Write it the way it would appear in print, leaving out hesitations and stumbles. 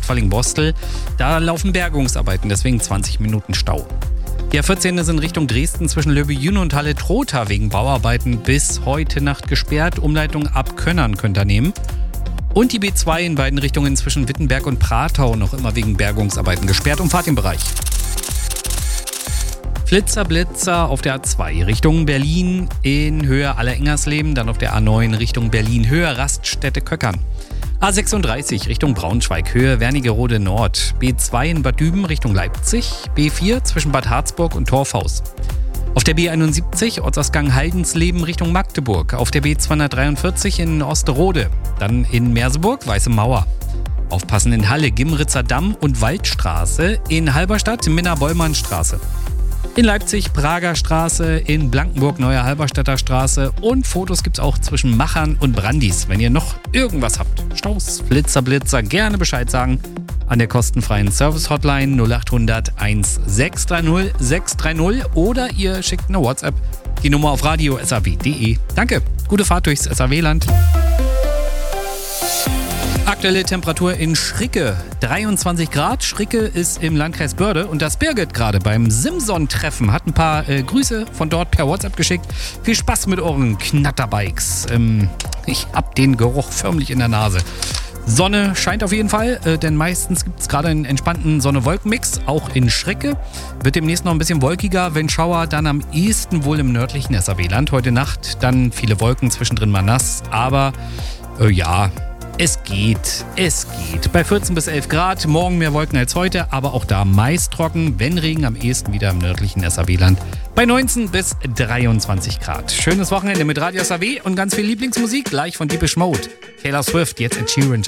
Westfaling-Bostel. Da laufen Bergungsarbeiten, deswegen 20 Minuten Stau. Die A14 ist in Richtung Dresden zwischen Löbejüne und Halle-Trotha wegen Bauarbeiten bis heute Nacht gesperrt. Umleitung ab Könnern könnt ihr nehmen. Und die B2 in beiden Richtungen zwischen Wittenberg und Pratau noch immer wegen Bergungsarbeiten gesperrt. Umfahrt im Bereich. Flitzer-Blitzer auf der A2 Richtung Berlin in Höhe Allerengersleben, dann auf der A9 Richtung Berlin Höhe Raststätte-Köckern. A36 Richtung Braunschweig Höhe Wernigerode Nord, B2 in Bad Düben Richtung Leipzig, B4 zwischen Bad Harzburg und Torfhaus. Auf der B71 Ortsausgang Haldensleben Richtung Magdeburg, auf der B243 in Osterode, dann in Merseburg Weiße Mauer. Aufpassen in Halle Gimritzer Damm und Waldstraße, in Halberstadt Minna-Bollmann-Straße. In Leipzig Prager Straße, in Blankenburg Neue Halberstädter Straße und Fotos gibt's auch zwischen Machern und Brandis. Wenn ihr noch irgendwas habt, Staus, Flitzer, Blitzer, gerne Bescheid sagen an der kostenfreien Service-Hotline 0800 1630 630 oder ihr schickt eine WhatsApp, die Nummer auf radio.saw.de. Danke, gute Fahrt durchs SAW-Land. Aktuelle Temperatur in Schricke, 23 Grad. Schricke ist im Landkreis Börde und das Birgit gerade beim Simson-Treffen hat ein paar Grüße von dort per WhatsApp geschickt. Viel Spaß mit euren Knatterbikes. Ich hab den Geruch förmlich in der Nase. Sonne scheint auf jeden Fall, denn meistens gibt es gerade einen entspannten Sonne-Wolken-Mix, auch in Schricke. Wird demnächst noch ein bisschen wolkiger, wenn Schauer, dann am ehesten wohl im nördlichen SAW-Land. Heute Nacht dann viele Wolken, zwischendrin mal nass, aber ja... Es geht. Bei 14 bis 11 Grad, morgen mehr Wolken als heute, aber auch da meist trocken, wenn Regen am ehesten wieder im nördlichen SAW-Land. Bei 19 bis 23 Grad. Schönes Wochenende mit Radio SAW und ganz viel Lieblingsmusik, gleich von Deepish Mode. Taylor Swift, jetzt Ed Sheeran.